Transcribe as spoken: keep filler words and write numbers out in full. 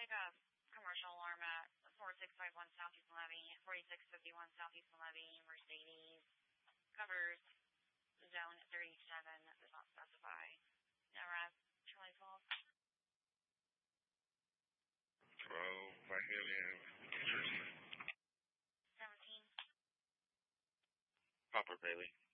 make a commercial alarm at four six five one Southeast Levy, forty-six fifty-one Southeast Levy, Mercedes. Covers zone thirty-seven, does not specify. N R S, Charlie twelve. twelve, by alien, Jersey. seventeen. Papa Bailey.